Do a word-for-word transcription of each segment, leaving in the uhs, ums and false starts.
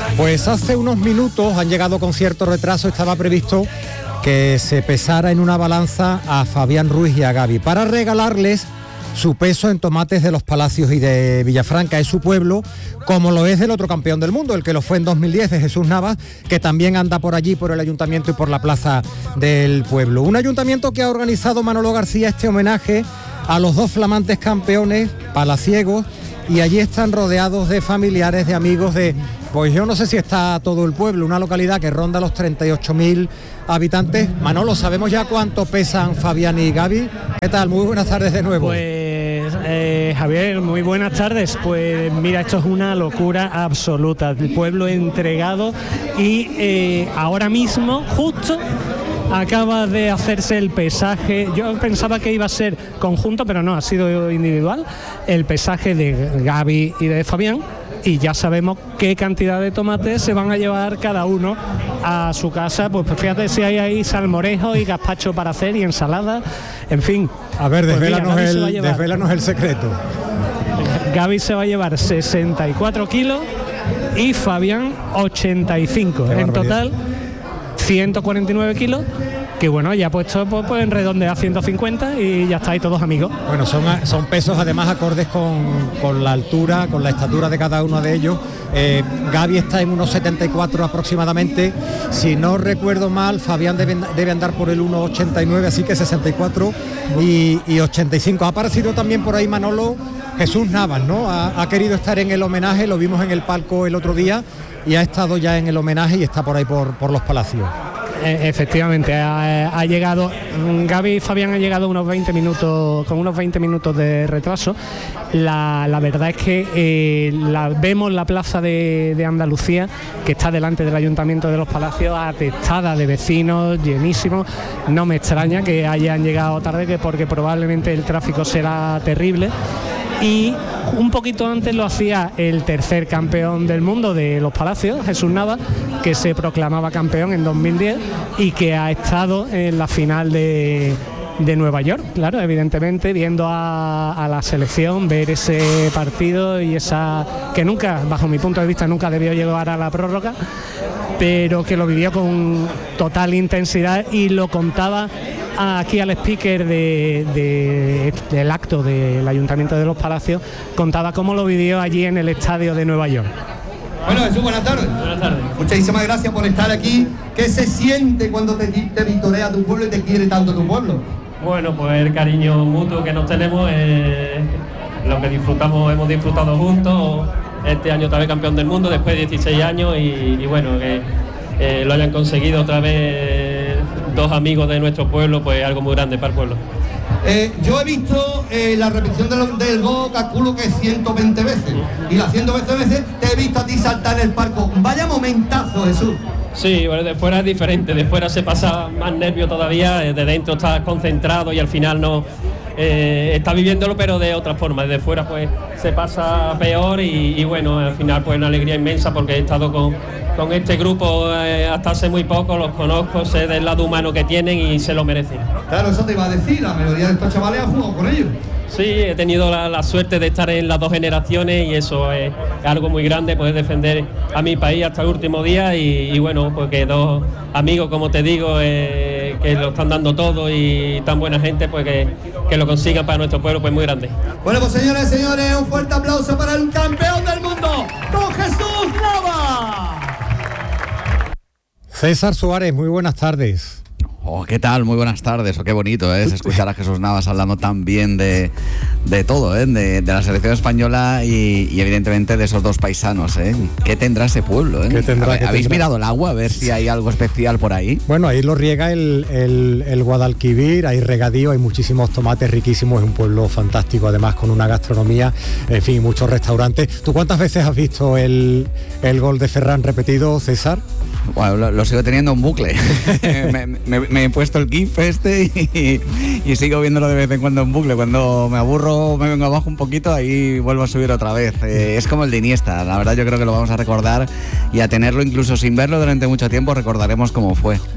Pues hace unos minutos han llegado con cierto retraso, estaba previsto que se pesara en una balanza a Fabián Ruiz y a Gaby para regalarles su peso en tomates de Los Palacios y de Villafranca. Es su pueblo, como lo es del otro campeón del mundo, el que lo fue en dos mil diez, de Jesús Navas, que también anda por allí, por el ayuntamiento y por la plaza del pueblo. Un ayuntamiento que ha organizado Manolo García este homenaje a los dos flamantes campeones palaciegos, y allí están rodeados de familiares, de amigos, de, pues yo no sé si está todo el pueblo, una localidad que ronda los treinta y ocho mil habitantes. Manolo, ¿sabemos ya cuánto pesan Fabián y Gaby? ¿Qué tal? Muy buenas tardes de nuevo. Pues eh, Javier, muy buenas tardes. Pues mira, esto es una locura absoluta, el pueblo entregado, y eh, ahora mismo justo acaba de hacerse el pesaje. Yo pensaba que iba a ser conjunto, pero no, ha sido individual, el pesaje de Gaby y de Fabián, y ya sabemos qué cantidad de tomates se van a llevar cada uno a su casa. Pues fíjate si hay ahí salmorejo y gazpacho para hacer y ensalada, en fin. A ver, desvélanos, pues mira, el, llevar, desvélanos el secreto. Gaby se va a llevar sesenta y cuatro kilos y Fabián ochenta y cinco. En total ciento cuarenta y nueve kilos, que bueno, ya puesto pues, pues en redondear a ciento cincuenta y ya estáis todos amigos. Bueno, son, son pesos además acordes con, con la altura, con la estatura de cada uno de ellos. Eh, Gaby está en uno setenta y cuatro aproximadamente, si no recuerdo mal, Fabián debe, debe andar por el uno ochenta y nueve, así que sesenta y cuatro y, y ochenta y cinco. Ha aparecido también por ahí Manolo Jesús Navas, ¿no? Ha, ha querido estar en el homenaje, lo vimos en el palco el otro día, y ha estado ya en el homenaje y está por ahí por, por Los Palacios. Efectivamente, ha, ha llegado, Gaby y Fabián han llegado unos veinte minutos, con unos veinte minutos de retraso. La, la verdad es que eh, la, vemos la plaza de, de Andalucía, que está delante del Ayuntamiento de Los Palacios, atestada de vecinos, llenísimo. No me extraña que hayan llegado tarde, que porque probablemente el tráfico será terrible. Y un poquito antes lo hacía el tercer campeón del mundo de Los Palacios, Jesús Navas, que se proclamaba campeón en dos mil diez y que ha estado en la final de, de Nueva York, claro, evidentemente, viendo a, a la selección, ver ese partido y esa que nunca, bajo mi punto de vista, nunca debió llegar a la prórroga, pero que lo vivió con total intensidad y lo contaba aquí al speaker de, de, del acto del Ayuntamiento de Los Palacios, contaba cómo lo vivió allí en el estadio de Nueva York. Bueno, Jesús, buenas tardes. Buenas tardes. Muchísimas gracias por estar aquí. ¿Qué se siente cuando te, te vitorea tu pueblo y te quiere tanto tu pueblo? Bueno, pues el cariño mutuo que nos tenemos, eh, lo que disfrutamos, hemos disfrutado juntos. Este año otra vez campeón del mundo, después de dieciséis años, y, y bueno, que eh, lo hayan conseguido otra vez dos amigos de nuestro pueblo, pues algo muy grande para el pueblo. Eh, yo he visto eh, la repetición del, del gol, calculo que ciento veinte veces, y las ciento veinte veces te he visto a ti saltar en el palco. Vaya momentazo, Jesús. Sí, bueno, de fuera es diferente, de fuera se pasa más nervio todavía, de dentro estás concentrado y al final no eh, está viviéndolo, pero de otra forma. Desde fuera pues se pasa peor y, y bueno, al final pues una alegría inmensa porque he estado con, con este grupo eh, hasta hace muy poco, los conozco, sé del lado humano que tienen y se lo merecen. Claro, eso te iba a decir, la mayoría de estos chavales han jugado con ellos. Sí, he tenido la, la suerte de estar en las dos generaciones y eso es algo muy grande, poder defender a mi país hasta el último día y, y bueno, porque dos amigos, como te digo, eh, que lo están dando todo y tan buena gente, pues que, que lo consigan para nuestro pueblo, pues muy grande. Bueno, pues señores y señores, un fuerte aplauso para el campeón del mundo, don Jesús Navas. César Suárez, muy buenas tardes. Oh, ¿qué tal? Muy buenas tardes. Oh, qué bonito es escuchar a Jesús Navas hablando tan bien de, de todo, ¿eh? de, de la selección española y, y evidentemente de esos dos paisanos. ¿eh? ¿Qué tendrá ese pueblo? ¿eh? ¿Qué tendrá, ¿Habéis qué tendrá? mirado el agua a ver si hay algo especial por ahí? Bueno, ahí lo riega el, el, el Guadalquivir, hay regadío, hay muchísimos tomates riquísimos, es un pueblo fantástico, además con una gastronomía, en fin, muchos restaurantes. ¿Tú cuántas veces has visto el, el gol de Ferran repetido, César? Bueno, lo, lo sigo teniendo en bucle. me, me, me he puesto el GIF este y, y sigo viéndolo de vez en cuando en bucle. Cuando me aburro, me vengo abajo un poquito, ahí vuelvo a subir otra vez. Eh, es como el de Iniesta, la verdad yo creo que lo vamos a recordar y a tenerlo incluso sin verlo durante mucho tiempo recordaremos cómo fue.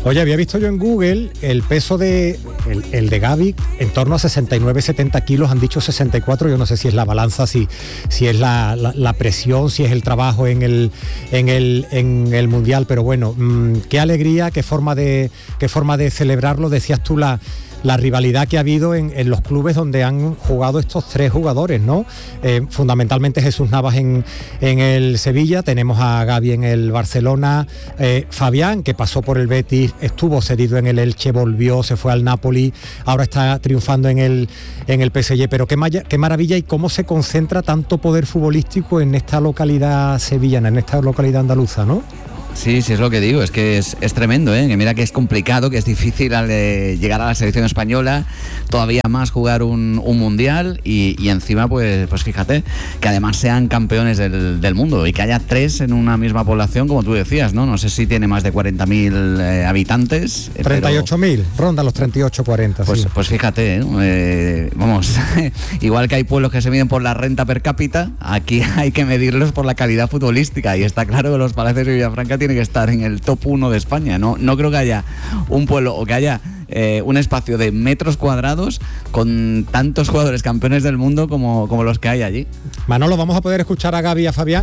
Oye, había visto yo en Google el peso de el, el de Gaby en torno a sesenta y nueve, setenta kilos, han dicho sesenta y cuatro, yo no sé si es la balanza, si, si es la, la, la presión, si es el trabajo en el, en el, en el Mundial, pero bueno, mmm, qué alegría, qué forma de, qué forma de celebrarlo. Decías tú la la rivalidad que ha habido en, en los clubes donde han jugado estos tres jugadores, ¿no? Eh, fundamentalmente Jesús Navas en, en el Sevilla, tenemos a Gaby en el Barcelona, eh, Fabián, que pasó por el Betis, estuvo cedido en el Elche, volvió, se fue al Napoli, ahora está triunfando en el, en el P S G, pero qué, maya, qué maravilla y cómo se concentra tanto poder futbolístico en esta localidad sevillana, en esta localidad andaluza, ¿no? Sí, sí, es lo que digo, es que es, es tremendo, ¿eh? Que mira que es complicado, que es difícil al, eh, llegar a la selección española, todavía más jugar un, un mundial y, y encima, pues, pues fíjate, que además sean campeones del, del mundo y que haya tres en una misma población, como tú decías, ¿no? No sé si tiene más de cuarenta mil eh, habitantes. treinta y ocho mil, ronda los treinta y ocho, cuarenta. Pues, sí. pues fíjate, ¿eh? Eh, vamos, igual que hay pueblos que se miden por la renta per cápita, aquí hay que medirlos por la calidad futbolística y está claro que los Palacios de Villafranca tienen tiene que estar en el top uno de España. No, no creo que haya un pueblo o que haya eh, un espacio de metros cuadrados con tantos jugadores campeones del mundo como, como los que hay allí. Manolo, ¿vamos a poder escuchar a Gaby y a Fabián?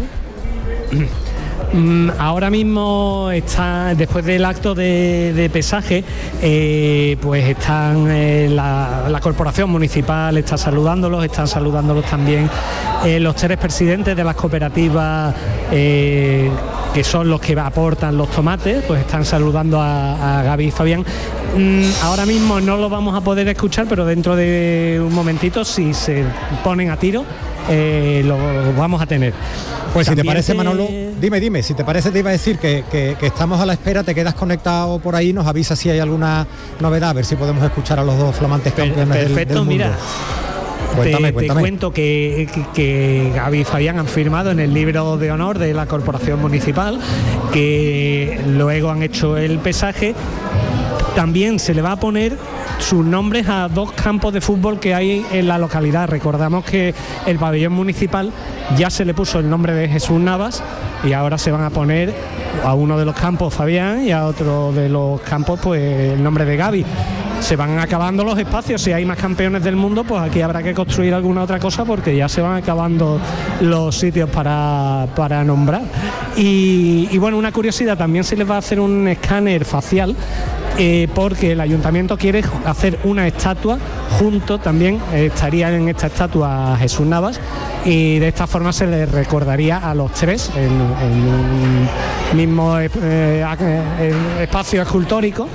Ahora mismo está, después del acto de, de pesaje, eh, pues están eh, la, la corporación municipal está saludándolos, están saludándolos también eh, los tres presidentes de las cooperativas eh, que son los que aportan los tomates, pues están saludando a, a Gaby y Fabián. Mm, ahora mismo no lo vamos a poder escuchar, pero dentro de un momentito, si se ponen a tiro, eh, lo vamos a tener. Pues si te parece, te... Manolo, dime, dime, si te parece te iba a decir que, que, que estamos a la espera, te quedas conectado por ahí, nos avisa si hay alguna novedad, a ver si podemos escuchar a los dos flamantes campeones del, perfecto, del mundo. Mira, Cuéntame, te, cuéntame. te cuento que, que, que Gaby y Fabián han firmado en el libro de honor de la corporación municipal, que luego han hecho el pesaje. También se le va a poner sus nombres a dos campos de fútbol que hay en la localidad. Recordamos que el pabellón municipal ya se le puso el nombre de Jesús Navas y ahora se van a poner a uno de los campos Fabián y a otro de los campos pues el nombre de Gaby. Se van acabando los espacios, si hay más campeones del mundo, pues aquí habrá que construir alguna otra cosa porque ya se van acabando los sitios para, para nombrar. Y, y bueno, una curiosidad, también se les va a hacer un escáner facial eh, porque el ayuntamiento quiere hacer una estatua junto, también eh, estaría en esta estatua Jesús Navas y de esta forma se les recordaría a los tres en, en un mismo eh, eh, espacio escultórico.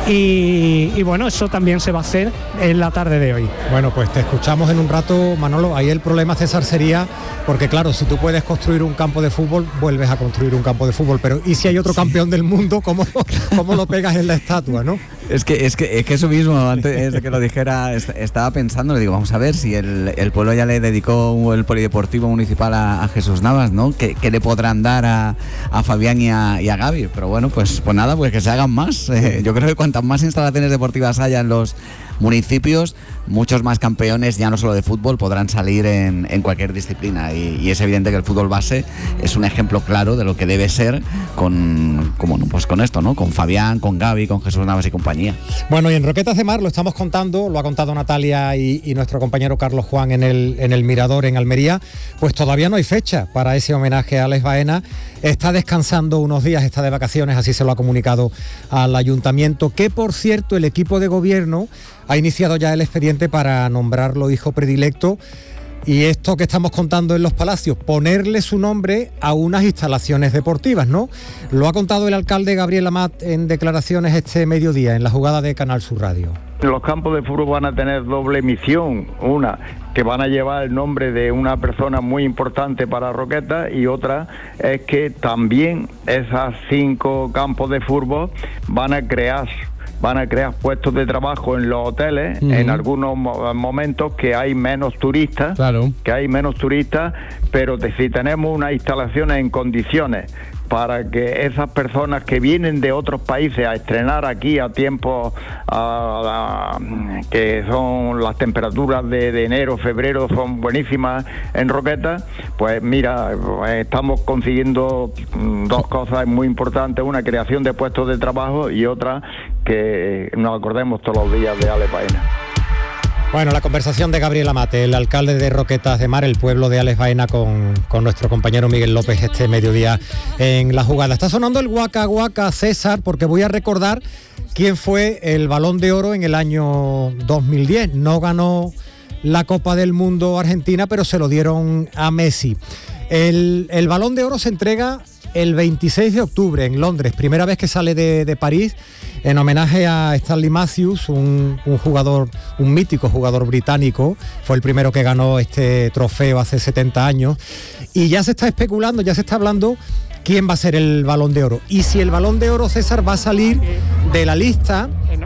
Y, y bueno, eso también se va a hacer en la tarde de hoy. Bueno, pues te escuchamos en un rato, Manolo. Ahí el problema, César, sería, porque claro, si tú puedes construir un campo de fútbol, vuelves a construir un campo de fútbol, pero ¿y si hay otro sí. campeón del mundo? ¿Cómo, cómo lo pegas en la estatua, no? Es que, es que, es que eso mismo, antes de que lo dijera, estaba pensando, le digo, vamos a ver si el, el pueblo ya le dedicó el polideportivo municipal a, a Jesús Navas, ¿no? ¿Qué, qué le podrán dar a, a Fabián y a, y a Gaby? Pero bueno, pues, pues nada, pues que se hagan más. Eh, yo creo que cuantas más instalaciones deportivas haya en los municipios, muchos más campeones, ya no solo de fútbol, podrán salir en, en cualquier disciplina y, y es evidente que el fútbol base es un ejemplo claro de lo que debe ser con, como, pues con esto, ¿no? Con Fabián, con Gaby, con Jesús Navas y compañía. Bueno, y en Roquetas de Mar lo estamos contando, lo ha contado Natalia y, y nuestro compañero Carlos Juan en el, en el Mirador en Almería, pues todavía no hay fecha para ese homenaje a Alex Baena. Está descansando unos días, está de vacaciones, así se lo ha comunicado al ayuntamiento, que por cierto el equipo de gobierno ha iniciado ya el expediente para nombrarlo hijo predilecto. Y esto que estamos contando en los Palacios, ponerle su nombre a unas instalaciones deportivas, ¿no? Lo ha contado el alcalde Gabriel Amat en declaraciones este mediodía, en la jugada de Canal Sur Radio. Los campos de fútbol van a tener doble misión, una que van a llevar el nombre de una persona muy importante para Roquetas y otra es que también esos cinco campos de fútbol van a crear van a crear puestos de trabajo en los hoteles, uh-huh. en algunos momentos que hay menos turistas, claro. que hay menos turistas, pero si tenemos unas instalaciones en condiciones para que esas personas que vienen de otros países a estrenar aquí a tiempos a, a, que son las temperaturas de, de enero, febrero son buenísimas en Roquetas, pues mira, estamos consiguiendo dos cosas muy importantes, una creación de puestos de trabajo y otra que nos acordemos todos los días de Ale Baena. Bueno, la conversación de Gabriel Amate, el alcalde de Roquetas de Mar, el pueblo de Alex Baena, con, con nuestro compañero Miguel López este mediodía en La Jugada. Está sonando el Guaca Guaca, César, porque voy a recordar quién fue el Balón de Oro en el año dos mil diez. No ganó la Copa del Mundo Argentina, pero se lo dieron a Messi. El, el Balón de Oro se entrega el veintiséis de octubre en Londres, primera vez que sale de, de París, en homenaje a Stanley Matthews, un, un jugador, un mítico jugador británico. Fue el primero que ganó este trofeo hace setenta años. Y ya se está especulando, ya se está hablando quién va a ser el Balón de Oro. Y si el Balón de Oro, César, va a salir de la lista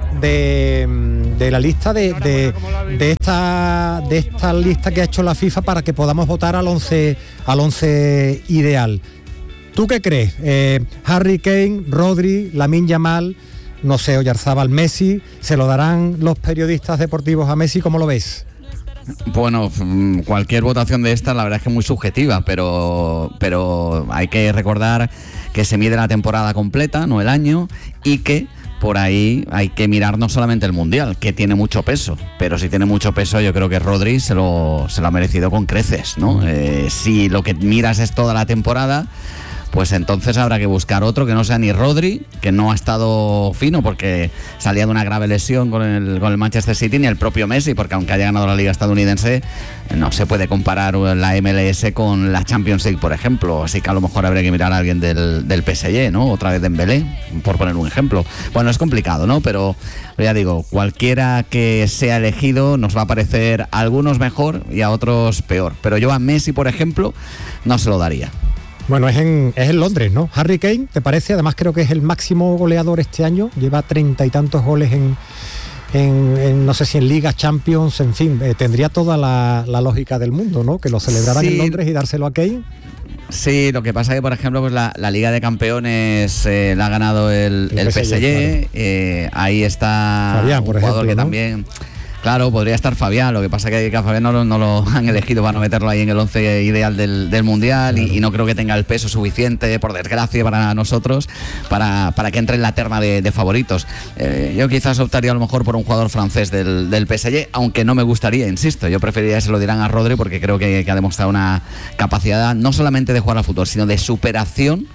de, de la lista de, de, de esta de esta lista que ha hecho la FIFA para que podamos votar al once al once ideal. ¿Tú qué crees? Eh, Harry Kane, Rodri, Lamine Yamal, no sé, Oyarzábal, Messi, ¿se lo darán los periodistas deportivos a Messi? ¿Cómo lo ves? Bueno, cualquier votación de esta la verdad es que es muy subjetiva, pero, pero hay que recordar que se mide la temporada completa, no el año, y que por ahí hay que mirar no solamente el Mundial, que tiene mucho peso, pero si tiene mucho peso yo creo que Rodri se lo, se lo ha merecido con creces, ¿no? Eh, si lo que miras es toda la temporada, pues entonces habrá que buscar otro que no sea ni Rodri, que no ha estado fino porque salía de una grave lesión con el, con el Manchester City, ni el propio Messi, porque aunque haya ganado la Liga estadounidense, no se puede comparar la M L S con la Champions League, por ejemplo. Así que a lo mejor habría que mirar a alguien del, del P S G, ¿no? Otra vez Dembélé, por poner un ejemplo. Bueno, es complicado, ¿no? Pero ya digo, cualquiera que sea elegido nos va a parecer a algunos mejor y a otros peor. Pero yo a Messi, por ejemplo, no se lo daría. Bueno, es en, es en Londres, ¿no? Harry Kane, ¿te parece? Además creo que es el máximo goleador este año, lleva treinta y tantos goles en, en, en no sé si en Liga, Champions, en fin, eh, tendría toda la, la lógica del mundo, ¿no? Que lo celebraran sí en Londres y dárselo a Kane. Sí, lo que pasa es que, por ejemplo, pues la, la Liga de Campeones eh, la ha ganado el, el, el P S G, claro. eh, ahí está Fabián, un por jugador ejemplo, que ¿no? también... Claro, podría estar Fabián, lo que pasa es que a Fabián no lo, no lo han elegido para no meterlo ahí en el once ideal del, del Mundial, claro. y, y no creo que tenga el peso suficiente, por desgracia, para nosotros, para, para que entre en la terna de, de favoritos. Eh, yo quizás optaría a lo mejor por un jugador francés del, del P S G, aunque no me gustaría, insisto, yo preferiría que se lo dieran a Rodri, porque creo que, que ha demostrado una capacidad no solamente de jugar al fútbol, sino de superación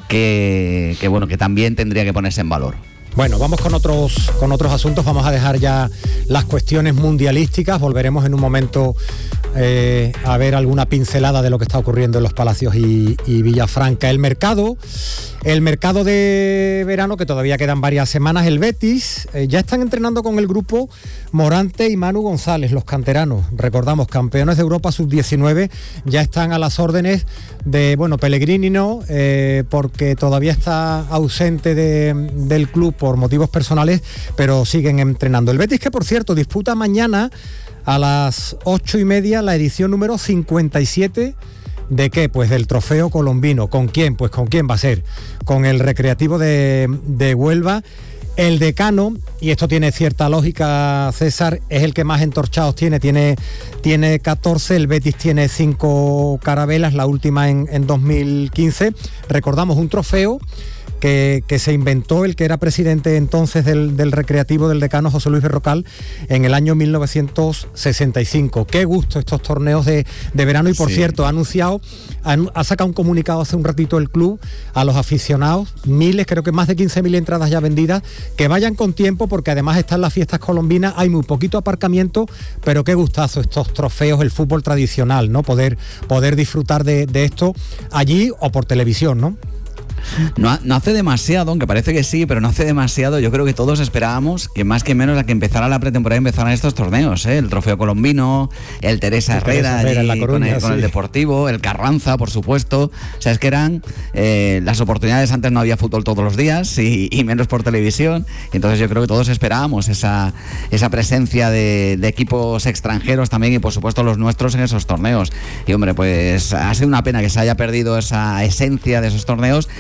que, que, bueno, que también tendría que ponerse en valor. Bueno, vamos con otros con otros asuntos, vamos a dejar ya las cuestiones mundialísticas, volveremos en un momento eh, a ver alguna pincelada de lo que está ocurriendo en los Palacios y, y Villafranca. El mercado, el mercado de verano, que todavía quedan varias semanas, el Betis, eh, ya están entrenando con el grupo Morante y Manu González, los canteranos, recordamos, campeones de Europa sub diecinueve, ya están a las órdenes de, bueno, Pellegrini no, eh, porque todavía está ausente de, del club por motivos personales, pero siguen entrenando. El Betis, que por cierto disputa mañana a las ocho y media la edición número cincuenta y siete ¿de qué? Pues del trofeo colombino. ¿Con quién? Pues con quién va a ser. Con el Recreativo de, de Huelva. El decano, y esto tiene cierta lógica, César, es el que más entorchados tiene, tiene, tiene catorce, el Betis tiene cinco carabelas, la última en, en dos mil quince. Recordamos un trofeo Que, que se inventó el que era presidente entonces del, del Recreativo del decano, José Luis Berrocal, en el año mil novecientos sesenta y cinco. Qué gusto estos torneos de, de verano, y por sí. cierto, ha anunciado, ha, ha sacado un comunicado hace un ratito el club a los aficionados, miles, creo que más de quince mil entradas ya vendidas, que vayan con tiempo porque además están las fiestas colombinas, hay muy poquito aparcamiento, pero qué gustazo estos trofeos, el fútbol tradicional, ¿no? Poder, poder disfrutar de, de esto allí o por televisión, ¿no? No, no hace demasiado, aunque parece que sí, pero no hace demasiado. Yo creo que todos esperábamos que más que menos a que empezara la pretemporada empezaran estos torneos, ¿eh? El Trofeo Colombino, el Teresa el Herrera, Herrera allí, en La Coruña, con, el, con sí. el Deportivo, el Carranza, por supuesto. O sea, es que eran eh, las oportunidades. Antes no había fútbol todos los días y, y menos por televisión. Y entonces yo creo que todos esperábamos esa, esa presencia de, de equipos extranjeros también, y por supuesto los nuestros en esos torneos. Y hombre, pues ha sido una pena que se haya perdido esa esencia de esos torneos,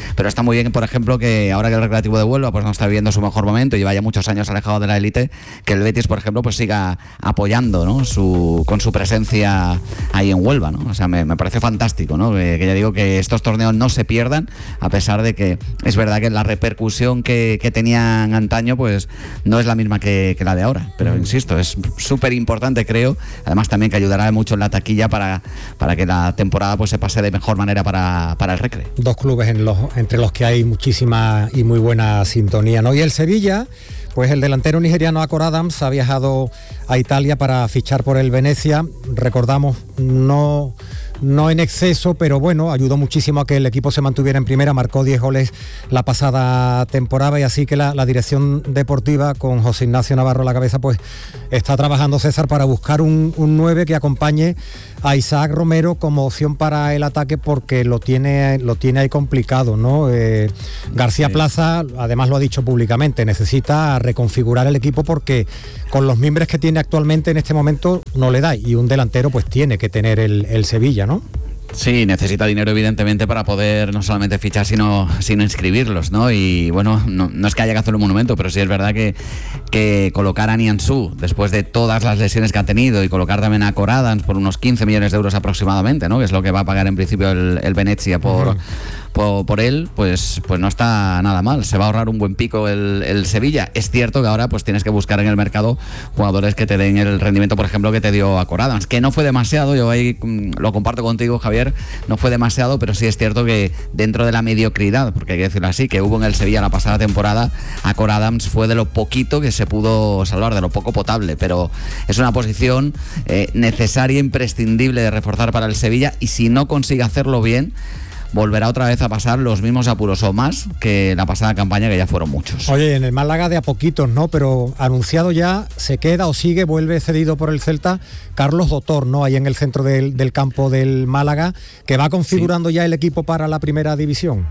pero está muy bien, por ejemplo, que ahora que el Recreativo de Huelva pues no está viviendo su mejor momento y lleva ya muchos años alejado de la élite, que el Betis, por ejemplo, pues siga apoyando, ¿no? su, con su presencia ahí en Huelva, ¿no? O sea, me, me parece fantástico, ¿no? Que, que ya digo que estos torneos no se pierdan, a pesar de que es verdad que la repercusión que, que tenían antaño pues no es la misma que, que la de ahora, pero insisto, es súper importante, creo, además también que ayudará mucho en la taquilla para, para que la temporada pues se pase de mejor manera para, para el Recre. Dos clubes en los, entre los que hay muchísima y muy buena sintonía, ¿no? Y el Sevilla, pues el delantero nigeriano Akor Adams ha viajado a Italia para fichar por el Venecia. Recordamos, no, no en exceso, pero bueno, ayudó muchísimo a que el equipo se mantuviera en primera, marcó diez goles la pasada temporada, y así que la, la dirección deportiva, con José Ignacio Navarro a la cabeza, pues está trabajando, César, para buscar un, un nueve que acompañe a Isaac Romero como opción para el ataque, porque lo tiene, lo tiene ahí complicado, ¿no? Eh, García sí. Plaza, además lo ha dicho públicamente, necesita reconfigurar el equipo porque con los miembros que tiene actualmente en este momento no le da, y un delantero pues tiene que tener el, el Sevilla, ¿no? Sí, necesita dinero evidentemente para poder no solamente fichar sino, sino inscribirlos, ¿no? Y bueno, no, no es que haya que hacer un monumento, pero sí es verdad que, que colocar a Nianzú después de todas las lesiones que ha tenido, y colocar también a Akor Adams por unos quince millones de euros aproximadamente, ¿no? Que es lo que va a pagar en principio el, el Venezia por... Uh-huh. Por, por él, pues, pues no está nada mal. Se va a ahorrar un buen pico el, el Sevilla. Es cierto que ahora pues tienes que buscar en el mercado jugadores que te den el rendimiento, por ejemplo, que te dio Akor Adams, que no fue demasiado. Yo ahí lo comparto contigo, Javier, no fue demasiado, pero sí es cierto que dentro de la mediocridad, porque hay que decirlo así, que hubo en el Sevilla la pasada temporada, Akor Adams fue de lo poquito que se pudo salvar, de lo poco potable, pero es una posición eh, necesaria, imprescindible de reforzar para el Sevilla, y si no consigue hacerlo bien, volverá otra vez a pasar los mismos apuros o más que la pasada campaña, que ya fueron muchos. Oye, en el Málaga de a poquitos, ¿no? Pero anunciado ya, se queda o sigue, vuelve cedido por el Celta, Carlos Dotor, ¿no? Ahí en el centro del, del campo del Málaga, que va configurando sí. ya el equipo para la primera división.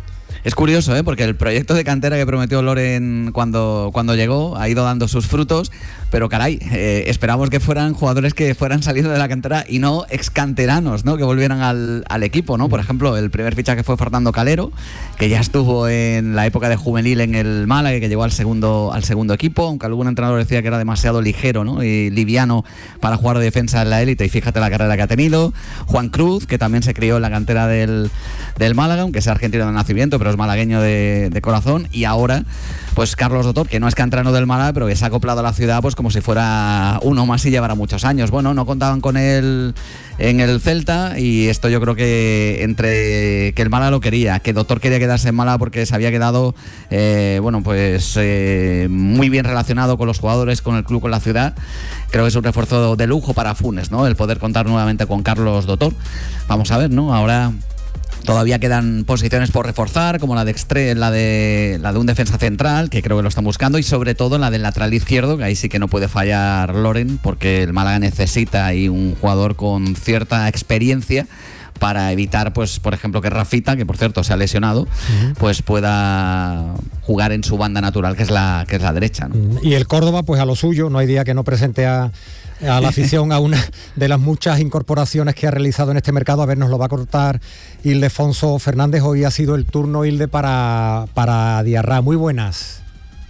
Es curioso, ¿eh? Porque el proyecto de cantera que prometió Loren cuando, cuando llegó ha ido dando sus frutos, pero caray, eh, esperamos que fueran jugadores que fueran saliendo de la cantera y no excanteranos, ¿no? Que volvieran al, al equipo, ¿no? Por ejemplo, el primer fichaje fue Fernando Calero, que ya estuvo en la época de juvenil en el Málaga, que llegó al segundo, al segundo equipo, aunque algún entrenador decía que era demasiado ligero, ¿no? Y liviano para jugar de defensa en la élite, y fíjate la carrera que ha tenido. Juan Cruz, que también se crió en la cantera del, del Málaga, aunque sea argentino de nacimiento, pero es malagueño de, de corazón. Y ahora pues Carlos Dotor, que no es canterano del Málaga, pero que se ha acoplado a la ciudad pues como si fuera uno más y llevará muchos años. Bueno, no contaban con él en el Celta, y esto yo creo que entre que el Málaga lo quería, que Dotor quería quedarse en Málaga porque se había quedado eh, bueno pues eh, muy bien relacionado con los jugadores, con el club, con la ciudad, creo que es un refuerzo de lujo para Funes, ¿no? El poder contar nuevamente con Carlos Dotor. Vamos a ver, ¿no? Ahora todavía quedan posiciones por reforzar, como la de extre, la de la de un defensa central, que creo que lo están buscando, y sobre todo la del lateral izquierdo, que ahí sí que no puede fallar Loren, porque el Málaga necesita ahí un jugador con cierta experiencia para evitar, pues, por ejemplo, que Rafita, que por cierto se ha lesionado, uh-huh. pues pueda jugar en su banda natural, que es la que es la derecha, ¿no? Y el Córdoba, pues a lo suyo, no hay día que no presente a a la afición a una de las muchas incorporaciones que ha realizado en este mercado. A ver, nos lo va a cortar Ildefonso Fernández. Hoy ha sido el turno, Ilde, para, para Diarra. Muy buenas.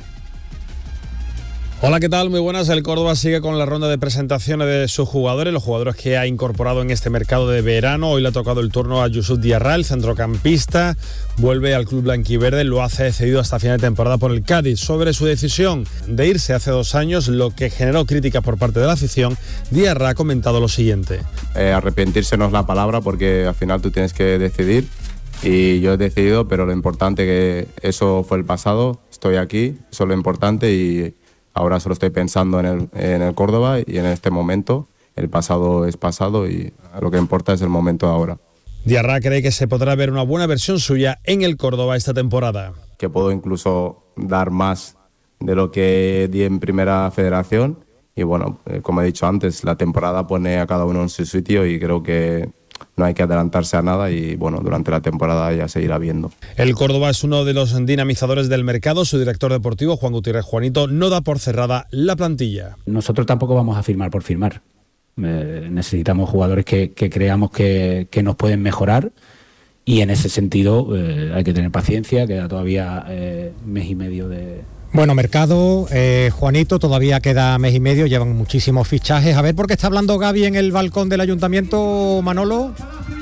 Hola, ¿qué tal? Muy buenas. El Córdoba sigue con la ronda de presentaciones de sus jugadores, los jugadores que ha incorporado en este mercado de verano. Hoy le ha tocado el turno a Youssouf Diarra, el centrocampista. Vuelve al club blanquiverde, lo hace cedido hasta final de temporada por el Cádiz. Sobre su decisión de irse hace dos años, lo que generó críticas por parte de la afición, Diarra ha comentado lo siguiente. Eh, arrepentirse no es la palabra, porque al final tú tienes que decidir, y yo he decidido, pero lo importante que eso fue el pasado, estoy aquí, eso es lo importante, y ahora solo estoy pensando en el, en el Córdoba y en este momento. El pasado es pasado y lo que importa es el momento de ahora. Diarra cree que se podrá ver una buena versión suya en el Córdoba esta temporada. Que puedo incluso dar más de lo que di en Primera Federación. Y bueno, eh, como he dicho antes, la temporada pone a cada uno en su sitio y creo que no hay que adelantarse a nada, y bueno, durante la temporada ya se irá viendo. El Córdoba es uno de los dinamizadores del mercado. Su director deportivo, Juan Gutiérrez Juanito, no da por cerrada la plantilla. Nosotros tampoco vamos a firmar por firmar. Eh, necesitamos jugadores que, que creamos que, que nos pueden mejorar, y en ese sentido eh, hay que tener paciencia, queda todavía eh, mes y medio de... Bueno, mercado, eh, Juanito, todavía queda mes y medio, llevan muchísimos fichajes. A ver, ¿por qué está hablando Gaby en el balcón del ayuntamiento, Manolo?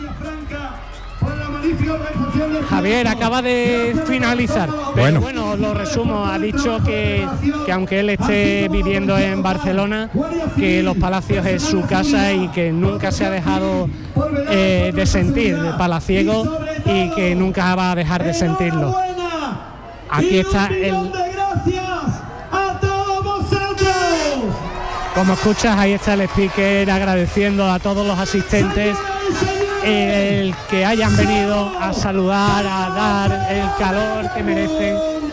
Javier acaba de finalizar, pero bueno, bueno lo resumo, ha dicho que, que aunque él esté viviendo en Barcelona, que Los Palacios es su casa y que nunca se ha dejado eh, de sentir de palaciego y que nunca va a dejar de sentirlo. Aquí está el... Como escuchas, ahí está el speaker agradeciendo a todos los asistentes el que hayan venido a saludar, a dar el calor que merecen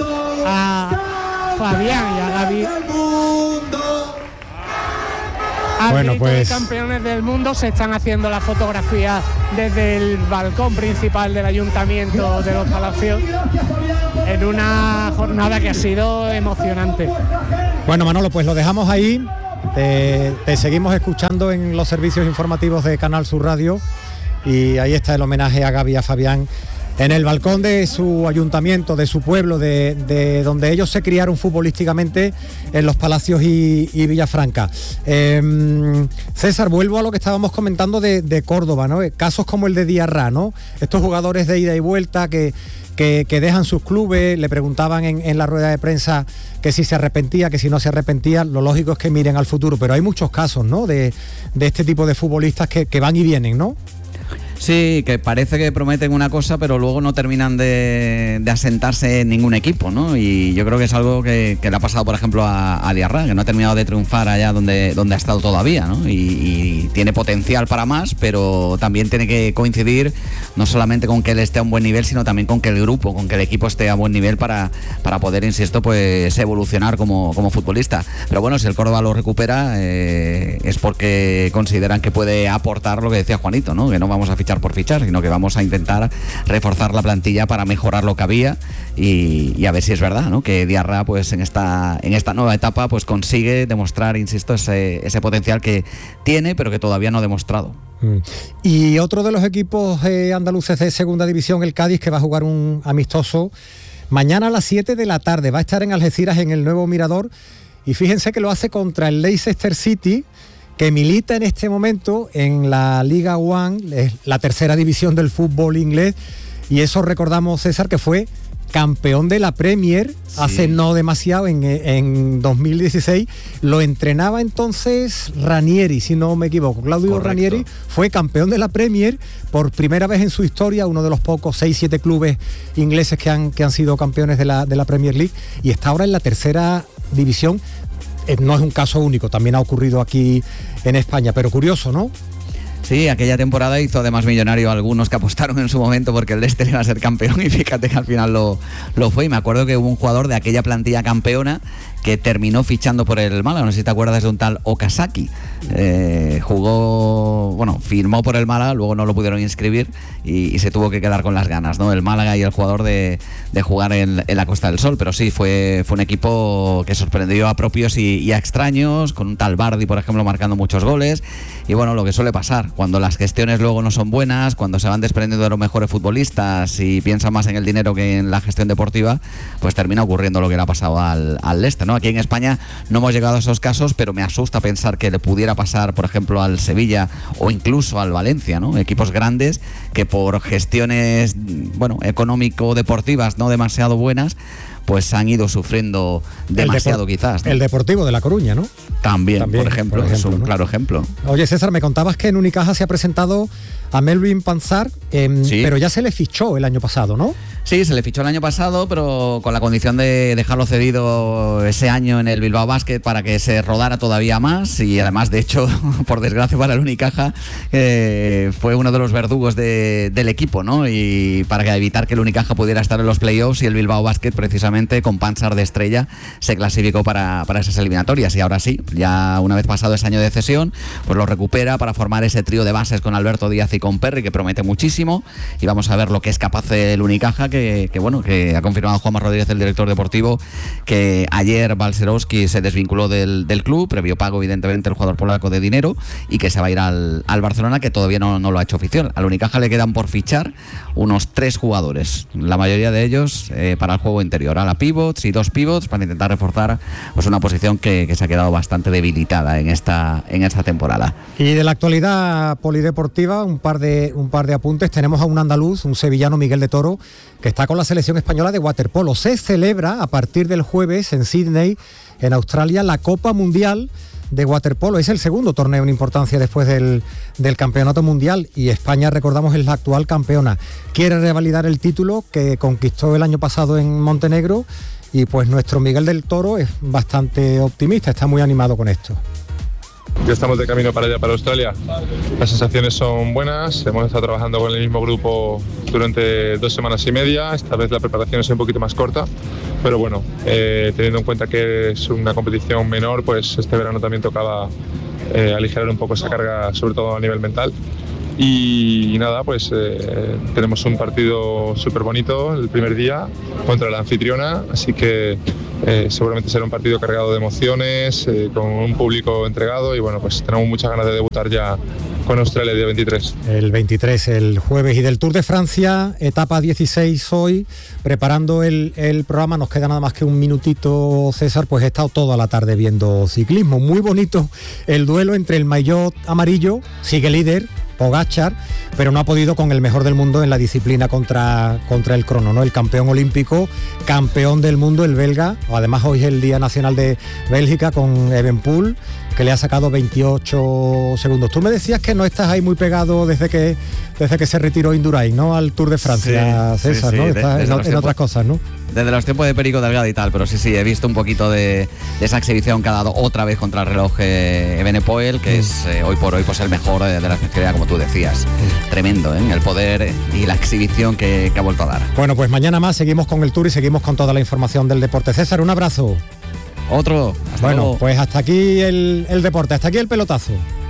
a Fabián y a Gaby. Al bueno, grito pues... de campeones del mundo se están haciendo las fotografías desde el balcón principal del Ayuntamiento de Los Palacios en una jornada que ha sido emocionante. Bueno, Manolo, pues lo dejamos ahí. Te, te seguimos escuchando en los servicios informativos de Canal Sur Radio y ahí está el homenaje a Gaby y a Fabián en el balcón de su ayuntamiento, de su pueblo, de, de donde ellos se criaron futbolísticamente, en Los Palacios y, y Villafranca. Eh, César, vuelvo a lo que estábamos comentando de, de Córdoba, ¿no? Casos como el de Diarra, ¿no? Estos jugadores de ida y vuelta que, que, que dejan sus clubes, le preguntaban en, en la rueda de prensa que si se arrepentía, que si no se arrepentía. Lo lógico es que miren al futuro, pero hay muchos casos, ¿no? De, de este tipo de futbolistas que, que van y vienen, ¿no? Sí, que parece que prometen una cosa, pero luego no terminan de, de asentarse en ningún equipo, ¿no? Y yo creo que es algo que, que le ha pasado, por ejemplo, a, a Diarra, que no ha terminado de triunfar allá donde, donde ha estado todavía, ¿no? Y, y tiene potencial para más, pero también tiene que coincidir no solamente con que él esté a un buen nivel, sino también con que el grupo, con que el equipo esté a buen nivel para, para poder, insisto, pues evolucionar como, como futbolista. Pero bueno, si el Córdoba lo recupera, eh, es porque consideran que puede aportar lo que decía Juanito, ¿no? Que no vamos a fichar por fichar, sino que vamos a intentar reforzar la plantilla para mejorar lo que había y, y a ver si es verdad, ¿no? Que Diarra, pues en esta en esta nueva etapa, pues consigue demostrar, insisto, ese, ese potencial que tiene, pero que todavía no ha demostrado. Y otro de los equipos eh, andaluces de segunda división, el Cádiz, que va a jugar un amistoso mañana a las siete de la tarde, va a estar en Algeciras, en el Nuevo Mirador, y fíjense que lo hace contra el Leicester City, que milita en este momento en la Liga One, la tercera división del fútbol inglés, y eso recordamos, César, que fue campeón de la Premier sí. hace no demasiado, en, en dos mil dieciséis, lo entrenaba entonces Ranieri, si no me equivoco, Claudio Correcto. Ranieri fue campeón de la Premier por primera vez en su historia, uno de los pocos seis siete clubes ingleses que han, que han sido campeones de la, de la Premier League, y está ahora en la tercera división. No es un caso único, también ha ocurrido aquí en España, pero curioso, ¿no? Sí, aquella temporada hizo además millonario a algunos que apostaron en su momento porque el Leicester iba a ser campeón, y fíjate que al final lo, lo fue. Y me acuerdo que hubo un jugador de aquella plantilla campeona que terminó fichando por el Málaga, no sé si te acuerdas de un tal Okazaki. Eh, jugó, bueno, firmó por el Málaga, luego no lo pudieron inscribir y, y se tuvo que quedar con las ganas, ¿no? El Málaga y el jugador de, de jugar en, en la Costa del Sol, pero sí, fue, fue un equipo que sorprendió a propios y, y a extraños, con un tal Bardi, por ejemplo, marcando muchos goles. Y bueno, lo que suele pasar, cuando las gestiones luego no son buenas, cuando se van desprendiendo de los mejores futbolistas y piensan más en el dinero que en la gestión deportiva, pues termina ocurriendo lo que le ha pasado al, al Leicester, ¿no? Aquí en España no hemos llegado a esos casos, pero me asusta pensar que le pudiera pasar, por ejemplo, al Sevilla o incluso al Valencia, ¿no? Equipos grandes que por gestiones, bueno, económico-deportivas no demasiado buenas, pues han ido sufriendo demasiado, depor- quizás, ¿no? El Deportivo de La Coruña, ¿no? También, También por ejemplo, por ejemplo, es un ¿no? claro ejemplo. Oye, César, me contabas que en Unicaja se ha presentado a Melvin Panzar, eh, sí. pero ya se le fichó el año pasado, ¿no? Sí, se le fichó el año pasado, pero con la condición de dejarlo cedido ese año en el Bilbao Basket para que se rodara todavía más, y además, de hecho, por desgracia para el Unicaja, eh, fue uno de los verdugos de, del equipo, ¿no? Y para evitar que el Unicaja pudiera estar en los playoffs, y el Bilbao Basket, precisamente con Panzar de estrella, se clasificó para, para esas eliminatorias. Y ahora sí, ya una vez pasado ese año de cesión, pues lo recupera para formar ese trío de bases con Alberto Díaz y con Perry, que promete muchísimo, y vamos a ver lo que es capaz el Unicaja, que, que bueno, que ha confirmado Juanma Rodríguez, el director deportivo, que ayer Balcerowski se desvinculó del, del club, previo pago evidentemente el jugador polaco de dinero, y que se va a ir al, al Barcelona, que todavía no, no lo ha hecho oficial. Al Unicaja le quedan por fichar unos tres jugadores, la mayoría de ellos eh, para el juego interior, a la pivots y dos pivots para intentar reforzar pues una posición que, que se ha quedado bastante debilitada en esta, en esta temporada. Y de la actualidad polideportiva, un par de un par de apuntes. Tenemos a un andaluz, un sevillano, Miguel de Toro, que está con la selección española de waterpolo. Se celebra a partir del jueves en Sydney, en Australia, la Copa Mundial de waterpolo. Es el segundo torneo en importancia después del, del campeonato mundial, y España, recordamos, es la actual campeona. Quiere revalidar el título que conquistó el año pasado en Montenegro, y pues nuestro Miguel del Toro es bastante optimista, está muy animado con esto. Ya estamos de camino para allá, para Australia. Las sensaciones son buenas, hemos estado trabajando con el mismo grupo durante dos semanas y media. Esta vez la preparación es un poquito más corta, pero bueno, eh, teniendo en cuenta que es una competición menor, pues este verano también tocaba eh, aligerar un poco esa carga, sobre todo a nivel mental. Y, y nada, pues eh, tenemos un partido súper bonito el primer día contra la anfitriona, así que eh, seguramente será un partido cargado de emociones, eh, con un público entregado, y bueno, pues tenemos muchas ganas de debutar ya con Australia el día veintitrés. El veintitrés, el jueves. Y del Tour de Francia, etapa dieciséis hoy, preparando el, el programa, nos queda nada más que un minutito, César, pues he estado toda la tarde viendo ciclismo. Muy bonito el duelo entre el maillot amarillo, sigue líder Pogačar, pero no ha podido con el mejor del mundo en la disciplina contra, contra el crono, ¿no? El campeón olímpico, campeón del mundo, el belga. Además hoy es el Día Nacional de Bélgica, con Evenepoel, que le ha sacado veintiocho segundos. Tú me decías que no estás ahí muy pegado desde que desde que se retiró Indurain, ¿no? Al Tour de Francia, sí, César, sí, sí. ¿no? Estás de, en, en tiempos, otras cosas, ¿no? Desde los tiempos de Perico Delgado y tal, pero sí, sí, he visto un poquito de, de esa exhibición que ha dado otra vez contra el reloj eh, Evenepoel, que mm. es eh, hoy por hoy pues el mejor de, de la especialidad, como tú decías. Mm. Tremendo, ¿eh? El poder y la exhibición que, que ha vuelto a dar. Bueno, pues mañana más seguimos con el Tour y seguimos con toda la información del deporte. César, un abrazo. Otro. Hasta bueno, luego. Pues hasta aquí el, el deporte, hasta aquí el pelotazo.